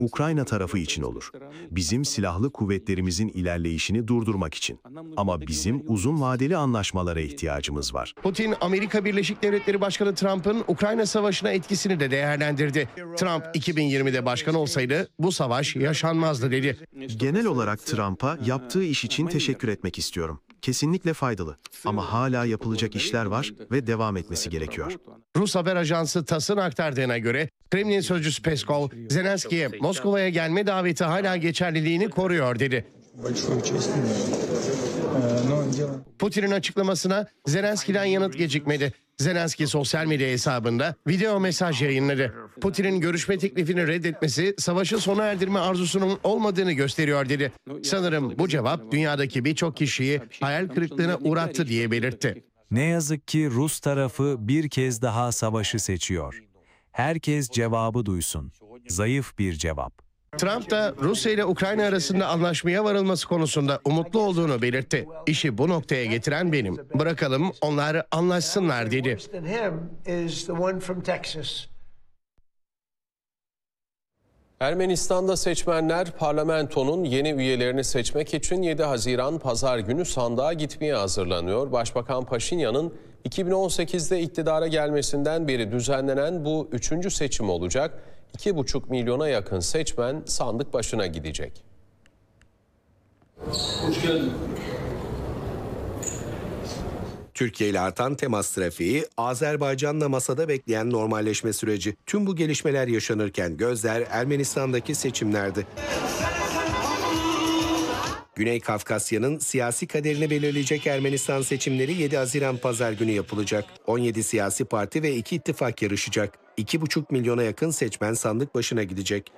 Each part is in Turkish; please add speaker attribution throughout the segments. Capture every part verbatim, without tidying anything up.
Speaker 1: Ukrayna tarafı için olur. Bizim silahlı kuvvetlerimizin ilerleyişini durdurmak için. Ama bizim uzun vadeli anlaşmalara ihtiyacımız var.
Speaker 2: Putin, Amerika Birleşik Devletleri Başkanı Trump'ın Ukrayna Savaşı'na etkisini de değerlendirdi. Trump iki bin yirmide başkan olsaydı bu savaş yaşanmazdı dedi.
Speaker 1: Genel olarak Trump'a yaptığı iş için teşekkür etmek istiyorum. Kesinlikle faydalı. Ama hala yapılacak işler var ve devam etmesi gerekiyor.
Speaker 2: Rus haber ajansı TASS'ın aktardığına göre Kremlin sözcüsü Peskov, Zelenski'ye Moskova'ya gelme daveti hala geçerliliğini koruyor dedi. Putin'in açıklamasına Zelenski'den yanıt gecikmedi. Zelenski sosyal medya hesabında video mesaj yayınladı. Putin'in görüşme teklifini reddetmesi savaşı sona erdirme arzusunun olmadığını gösteriyor dedi. Sanırım bu cevap dünyadaki birçok kişiyi hayal kırıklığına uğrattı diye belirtti.
Speaker 3: Ne yazık ki Rus tarafı bir kez daha savaşı seçiyor. Herkes cevabı duysun. Zayıf bir cevap.
Speaker 2: Trump da Rusya ile Ukrayna arasında anlaşmaya varılması konusunda umutlu olduğunu belirtti. İşi bu noktaya getiren benim. Bırakalım onlar anlaşsınlar dedi.
Speaker 4: Ermenistan'da seçmenler parlamentonun yeni üyelerini seçmek için yedi Haziran Pazar günü sandığa gitmeye hazırlanıyor. Başbakan Paşinyan'ın iki bin on sekizde iktidara gelmesinden beri düzenlenen bu üçüncü seçim olacak. iki buçuk milyona yakın seçmen sandık başına gidecek.
Speaker 5: Hoş geldin.
Speaker 6: Türkiye ile artan temas trafiği, Azerbaycan'la masada bekleyen normalleşme süreci. Tüm bu gelişmeler yaşanırken gözler Ermenistan'daki seçimlerdi. Güney Kafkasya'nın siyasi kaderini belirleyecek Ermenistan seçimleri yedi Haziran Pazar günü yapılacak. on yedi siyasi parti ve iki ittifak yarışacak. iki buçuk milyona yakın seçmen sandık başına gidecek.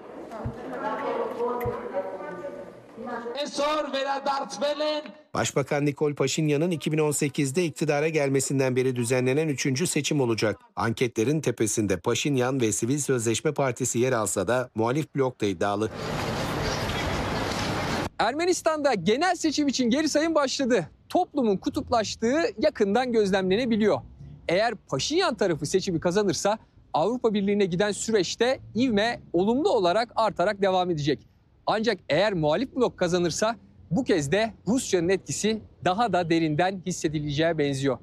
Speaker 6: Başbakan Nikol Paşinyan'ın iki bin on sekizde iktidara gelmesinden beri düzenlenen üçüncü seçim olacak. Anketlerin tepesinde Paşinyan ve Sivil Sözleşme Partisi yer alsa da muhalif blok da iddialı.
Speaker 7: Ermenistan'da genel seçim için geri sayım başladı. Toplumun kutuplaştığı yakından gözlemlenebiliyor. Eğer Paşinyan tarafı seçimi kazanırsa Avrupa Birliği'ne giden süreçte ivme olumlu olarak artarak devam edecek. Ancak eğer muhalif blok kazanırsa bu kez de Rusya'nın etkisi daha da derinden hissedileceğe benziyor.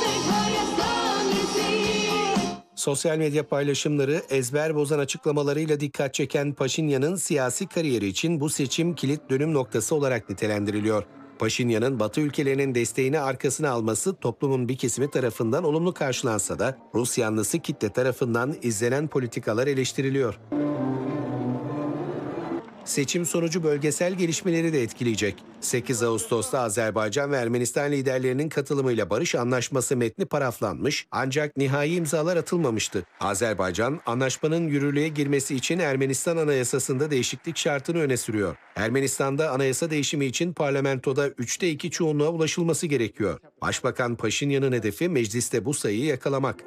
Speaker 6: Sosyal medya paylaşımları, ezber bozan açıklamalarıyla dikkat çeken Paşinyan'ın siyasi kariyeri için bu seçim kilit dönüm noktası olarak nitelendiriliyor. Paşinyan'ın Batı ülkelerinin desteğini arkasına alması toplumun bir kesimi tarafından olumlu karşılansa da Rus yanlısı kitle tarafından izlenen politikalar eleştiriliyor. Seçim sonucu bölgesel gelişmeleri de etkileyecek. sekiz Ağustos'ta Azerbaycan ve Ermenistan liderlerinin katılımıyla barış anlaşması metni paraflanmış ancak nihai imzalar atılmamıştı. Azerbaycan, anlaşmanın yürürlüğe girmesi için Ermenistan Anayasası'nda değişiklik şartını öne sürüyor. Ermenistan'da anayasa değişimi için parlamentoda üçte iki çoğunluğa ulaşılması gerekiyor. Başbakan Paşinyan'ın hedefi mecliste bu sayıyı yakalamak.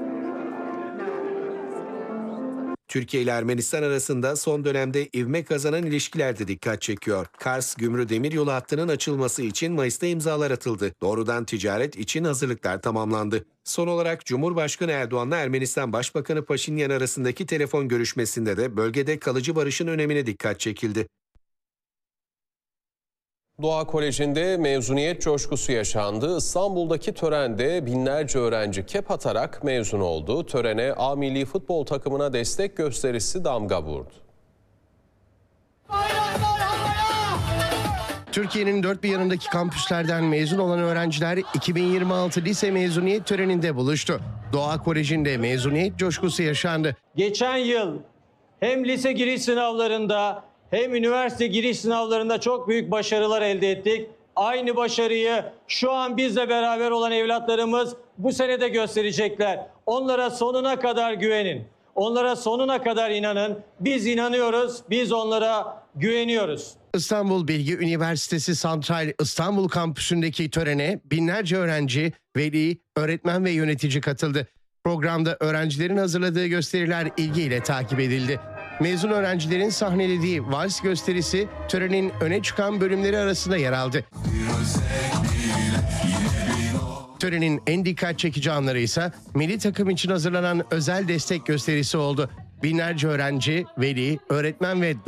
Speaker 6: Türkiye ile Ermenistan arasında son dönemde ivme kazanan ilişkiler de dikkat çekiyor. Kars-Gümrü Demiryolu hattının açılması için Mayıs'ta imzalar atıldı. Doğrudan ticaret için hazırlıklar tamamlandı. Son olarak Cumhurbaşkanı Erdoğan'la Ermenistan Başbakanı Paşinyan arasındaki telefon görüşmesinde de bölgede kalıcı barışın önemine dikkat çekildi.
Speaker 4: Doğa Koleji'nde mezuniyet coşkusu yaşandı. İstanbul'daki törende binlerce öğrenci kep atarak mezun oldu. Törene A Milli Futbol takımına destek gösterisi damga vurdu.
Speaker 2: Türkiye'nin dört bir yanındaki kampüslerden mezun olan öğrenciler iki bin yirmi altı lise mezuniyet töreninde buluştu. Doğa Koleji'nde mezuniyet coşkusu yaşandı.
Speaker 8: Geçen yıl hem lise giriş sınavlarında hem üniversite giriş sınavlarında çok büyük başarılar elde ettik. Aynı başarıyı şu an bizle beraber olan evlatlarımız bu sene de gösterecekler. Onlara sonuna kadar güvenin. Onlara sonuna kadar inanın. Biz inanıyoruz, biz onlara güveniyoruz.
Speaker 2: İstanbul Bilgi Üniversitesi Santral İstanbul kampüsündeki törene binlerce öğrenci, veli, öğretmen ve yönetici katıldı. Programda öğrencilerin hazırladığı gösteriler ilgiyle takip edildi. Mezun öğrencilerin sahnelediği vals gösterisi törenin öne çıkan bölümleri arasında yer aldı. Törenin en dikkat çekici anları ise milli takım için hazırlanan özel destek gösterisi oldu. Binlerce öğrenci, veli, öğretmen ve